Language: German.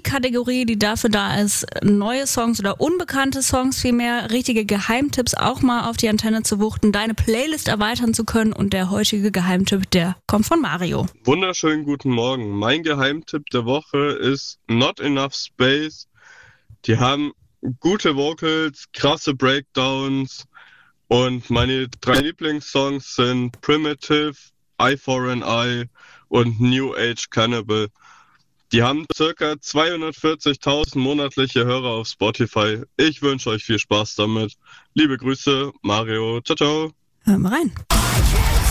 Kategorie, die dafür da ist, neue Songs oder unbekannte Songs vielmehr, richtige Geheimtipps auch mal auf die Antenne zu wuchten, deine Playlist erweitern zu können und der heutige Geheimtipp, der kommt von Mario. Wunderschönen guten Morgen. Mein Geheimtipp der Woche ist Not Enough Space. Die haben gute Vocals, krasse Breakdowns und meine 3 Lieblingssongs sind Primitive, Eye for an Eye und New Age Cannibal. Die haben circa 240.000 monatliche Hörer auf Spotify. Ich wünsche euch viel Spaß damit. Liebe Grüße, Mario. Ciao, ciao. Hör mal rein.